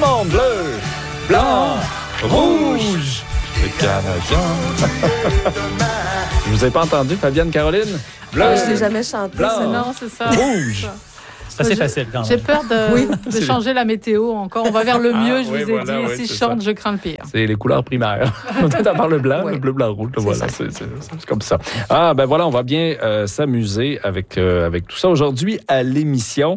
le monde, bleu, blanc, rouge, le Canadien. Je vous ai pas entendu, Fabienne, Caroline? Bleu, je l'ai jamais chanté. blanc, Non, c'est ça. rouge. C'est assez facile quand même. J'ai peur de changer la météo encore. On va vers le mieux, je vous ai dit. Oui, Si je chante, je crains le pire. C'est les couleurs primaires. Peut-être à part le blanc, le bleu, blanc, rouge. Voilà, c'est comme ça. Ah, ben voilà, on va bien s'amuser avec tout ça. Aujourd'hui, à l'émission,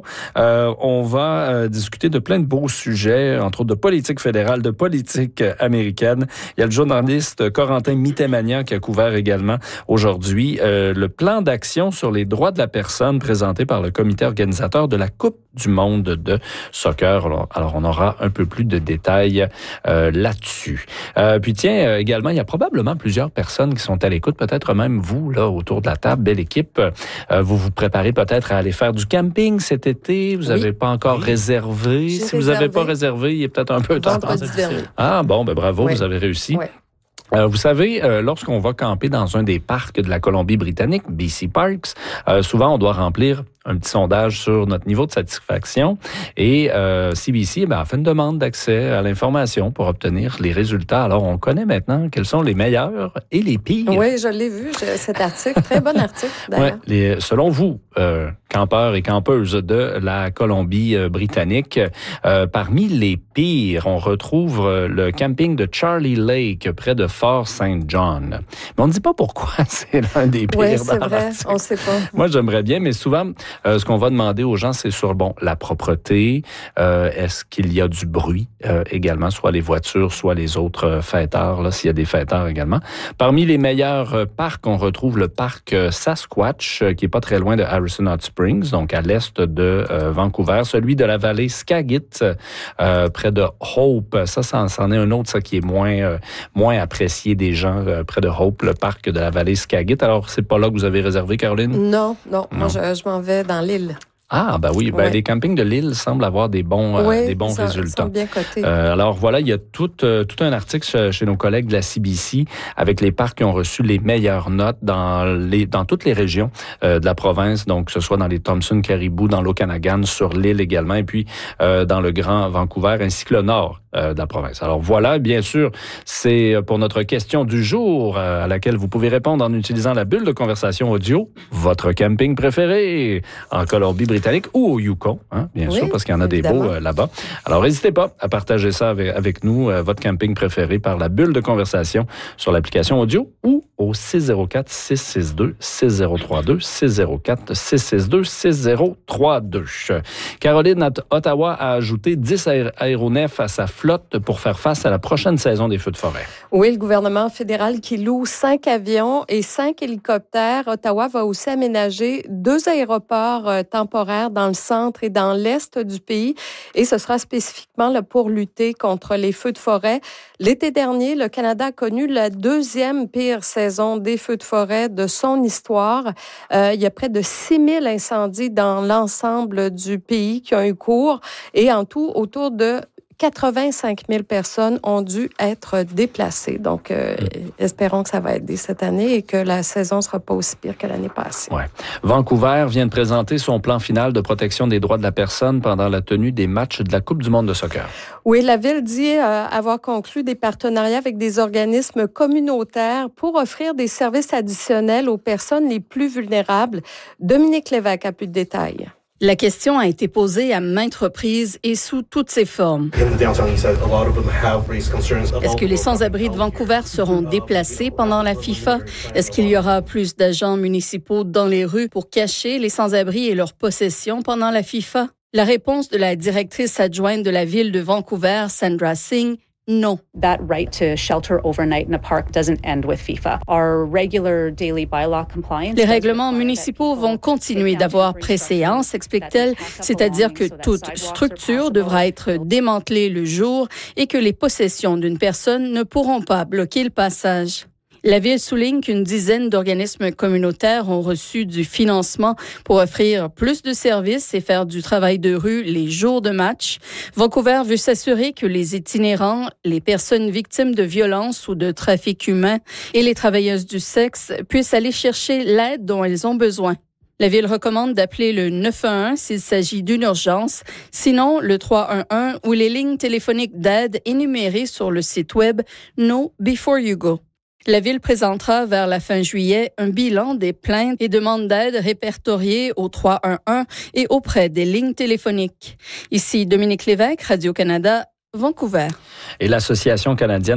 on va discuter de plein de beaux sujets, entre autres de politique fédérale, de politique américaine. Il y a le journaliste Corentin Mittemanian qui a couvert également aujourd'hui le plan d'action sur les droits de la personne présenté par le comité organisateur de la Coupe du monde de soccer. Alors, on aura un peu plus de détails là-dessus. Puis tiens, également, il y a probablement plusieurs personnes qui sont à l'écoute, peut-être même vous, là, autour de la table, belle équipe. Vous vous préparez peut-être à aller faire du camping cet été. Vous n'avez pas encore réservé. Si vous n'avez pas réservé, il est peut-être un peu tard. Ah bon, ben bravo, vous avez réussi. Oui. Vous savez, lorsqu'on va camper dans un des parcs de la Colombie-Britannique, BC Parks, souvent on doit remplir un petit sondage sur notre niveau de satisfaction et CBC a fait une demande d'accès à l'information pour obtenir les résultats. Alors, on connaît maintenant quels sont les meilleurs et les pires. Oui, je l'ai vu, cet article. Très bon article, d'ailleurs. Ouais, selon vous, campeurs et campeuses de la Colombie-Britannique, parmi les pires, on retrouve le camping de Charlie Lake, près de Fort St. John. Mais on ne dit pas pourquoi c'est l'un des pires. Oui, c'est vrai, on ne sait pas. Moi, j'aimerais bien, mais souvent, ce qu'on va demander aux gens, c'est sur, la propreté, est-ce qu'il y a du bruit également, soit les voitures, soit les autres fêtards, là, s'il y a des fêtards également. Parmi les meilleurs parcs, on retrouve le parc Sasquatch, qui est pas très loin de Harrison Hot Springs, donc à l'est de Vancouver, celui de la vallée Skagit, près de Hope. Ça c'en est un autre, ça, qui est moins apprécié des gens, près de Hope, le parc de la vallée Skagit. Alors, c'est pas là que vous avez réservé, Caroline? Non. Moi, je m'en vais dans l'île. Ah, ben oui. Les campings de l'île semblent avoir des bons résultats. Ils sont bien cotés. Alors voilà, il y a tout un article chez nos collègues de la CBC avec les parcs qui ont reçu les meilleures notes dans toutes les régions de la province, donc que ce soit dans les Thompson, Caribou, dans l'Okanagan, sur l'île également, et puis dans le Grand Vancouver, ainsi que le nord de la province. Alors voilà, bien sûr, c'est pour notre question du jour à laquelle vous pouvez répondre en utilisant la bulle de conversation audio, votre camping préféré en Colombie-Britannique ou au Yukon, bien sûr, parce qu'il y en a évidemment des beaux là-bas. Alors, n'hésitez pas à partager ça avec nous, votre camping préféré, par la bulle de conversation sur l'application audio ou au 604-662-6032, 604-662-6032. Caroline, à Ottawa, a ajouté 10 aéronefs à sa flotte pour faire face à la prochaine saison des feux de forêt. Oui, le gouvernement fédéral qui loue 5 avions et 5 hélicoptères. Ottawa va aussi aménager 2 aéroports temporaires dans le centre et dans l'est du pays. Et ce sera spécifiquement là, pour lutter contre les feux de forêt. L'été dernier, le Canada a connu la 2e pire saison des feux de forêt de son histoire. Il y a près de 6000 incendies dans l'ensemble du pays qui ont eu cours. Et en tout, autour de 85 000 personnes ont dû être déplacées. Donc, espérons que ça va aider cette année et que la saison ne sera pas aussi pire que l'année passée. Ouais. Vancouver vient de présenter son plan final de protection des droits de la personne pendant la tenue des matchs de la Coupe du monde de soccer. Oui, la Ville dit avoir conclu des partenariats avec des organismes communautaires pour offrir des services additionnels aux personnes les plus vulnérables. Dominique Lévesque a plus de détails. La question a été posée à maintes reprises et sous toutes ses formes. Est-ce que les sans-abri de Vancouver seront déplacés pendant la FIFA? Est-ce qu'il y aura plus d'agents municipaux dans les rues pour cacher les sans-abri et leurs possessions pendant la FIFA? La réponse de la directrice adjointe de la ville de Vancouver, Sandra Singh, non. That right to shelter overnight in a park doesn't end with FIFA. Our regular daily bylaw compliance. Les règlements municipaux vont continuer d'avoir préséance, explique-t-elle, c'est-à-dire que toute structure devra être démantelée le jour et que les possessions d'une personne ne pourront pas bloquer le passage. La Ville souligne qu'une dizaine d'organismes communautaires ont reçu du financement pour offrir plus de services et faire du travail de rue les jours de match. Vancouver veut s'assurer que les itinérants, les personnes victimes de violences ou de trafic humain et les travailleuses du sexe puissent aller chercher l'aide dont elles ont besoin. La Ville recommande d'appeler le 911 s'il s'agit d'une urgence, sinon le 311 ou les lignes téléphoniques d'aide énumérées sur le site web Know Before You Go. La Ville présentera vers la fin juillet un bilan des plaintes et demandes d'aide répertoriées au 311 et auprès des lignes téléphoniques. Ici Dominique Lévesque, Radio-Canada, Vancouver. Et l'Association canadienne